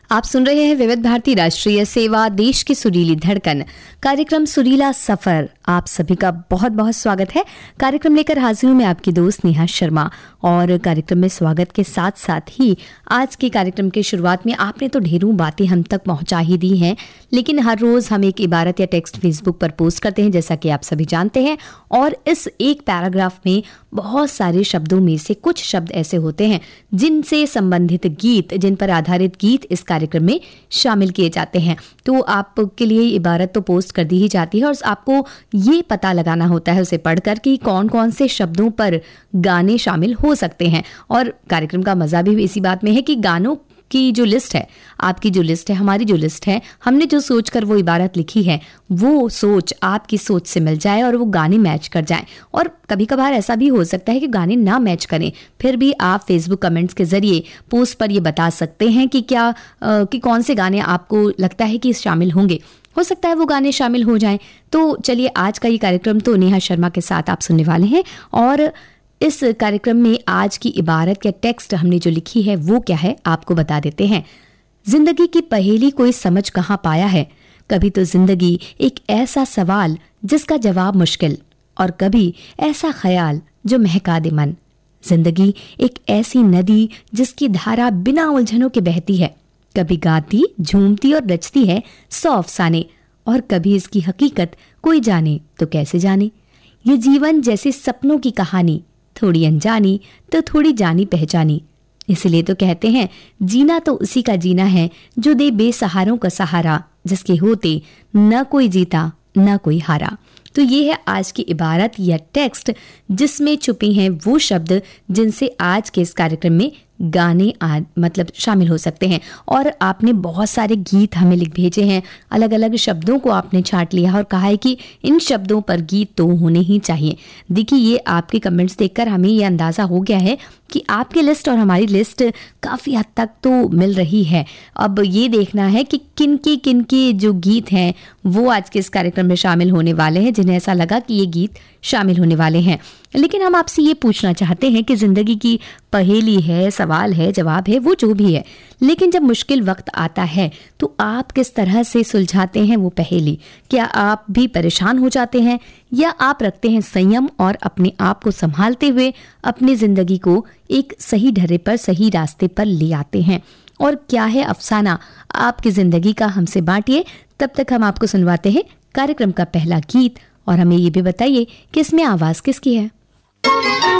आप सुन रहे हैं विविध भारती राष्ट्रीय सेवा, देश की सुरीली धड़कन, कार्यक्रम सुरीला सफर। आप सभी का बहुत बहुत स्वागत है। कार्यक्रम लेकर हाजिर हूं मैं आपकी दोस्त नेहा शर्मा। और कार्यक्रम में स्वागत के साथ साथ ही आज के कार्यक्रम की शुरुआत में आपने तो ढेरों बातें हम तक पहुंचा ही दी हैं, लेकिन हर रोज हम एक इबारत या टेक्स्ट फेसबुक पर पोस्ट करते हैं, जैसा कि आप सभी जानते हैं। और इस एक पैराग्राफ में बहुत सारे शब्दों में से कुछ शब्द ऐसे होते हैं जिनसे संबंधित गीत, जिन पर आधारित गीत इस कार्यक्रम में शामिल किए जाते हैं। तो आपके लिए इबारत तो पोस्ट कर दी ही जाती है और आपको ये पता लगाना होता है उसे पढ़कर कि कौन कौन से शब्दों पर गाने शामिल हो सकते हैं। और कार्यक्रम का मजा भी इसी बात में है कि गानों की जो लिस्ट है, आपकी जो लिस्ट है, हमारी जो लिस्ट है, हमने जो सोचकर वो इबारत लिखी है, वो सोच आपकी सोच से मिल जाए और वो गाने मैच कर जाएं। और कभी कभार ऐसा भी हो सकता है कि गाने ना मैच करें, फिर भी आप फेसबुक कमेंट्स के जरिए पोस्ट पर ये बता सकते हैं कि कि कौन से गाने आपको लगता है कि शामिल होंगे। हो सकता है वो गाने शामिल हो जाएं। तो चलिए, आज का ये कार्यक्रम तो नेहा शर्मा के साथ आप सुनने वाले हैं। और इस कार्यक्रम में आज की इबारत या टेक्स्ट हमने जो लिखी है वो क्या है, आपको बता देते हैं। जिंदगी की पहेली कोई समझ कहाँ पाया है। कभी तो जिंदगी एक ऐसा सवाल जिसका जवाब मुश्किल, और कभी ऐसा ख्याल जो महका दे मन। जिंदगी एक ऐसी नदी जिसकी धारा बिना उलझनों के बहती है। कभी गाती, झूमती और रचती है 100 अफसाने, और कभी इसकी हकीकत कोई जाने तो कैसे जाने। ये जीवन जैसे सपनों की कहानी, थोड़ी अनजानी तो थोड़ी जानी पहचानी। इसलिए तो कहते हैं जीना तो उसी का जीना है जो दे बेसहारों का सहारा, जिसके होते न कोई जीता न कोई हारा। तो ये है आज की इबारत या टेक्स्ट, जिसमें छुपे हैं वो शब्द जिनसे आज के इस कार्यक्रम में गाने मतलब शामिल हो सकते हैं। और आपने बहुत सारे गीत हमें लिख भेजे हैं, अलग अलग शब्दों को आपने छांट लिया और कहा है कि इन शब्दों पर गीत तो होने ही चाहिए। देखिए, ये आपके कमेंट्स देखकर हमें ये अंदाज़ा हो गया है कि आपकी लिस्ट और हमारी लिस्ट काफ़ी हद तक तो मिल रही है। अब ये देखना है कि किनके जो गीत हैं वो आज के इस कार्यक्रम में शामिल होने वाले हैं, जिन्हें ऐसा लगा कि ये गीत शामिल होने वाले हैं। लेकिन हम आपसे ये पूछना चाहते हैं कि जिंदगी की पहेली है, सवाल है, जवाब है, वो जो भी है, लेकिन जब मुश्किल वक्त आता है तो आप किस तरह से सुलझाते हैं वो पहेली। क्या आप भी परेशान हो जाते हैं, या आप रखते हैं संयम और अपने आप को संभालते हुए अपनी जिंदगी को एक सही ढर्रे पर, सही रास्ते पर ले आते हैं। और क्या है अफसाना आपकी जिंदगी का, हमसे बांटिए। तब तक हम आपको सुनवाते हैं कार्यक्रम का पहला गीत, और हमें ये भी बताइए कि इसमें आवाज किसकी है।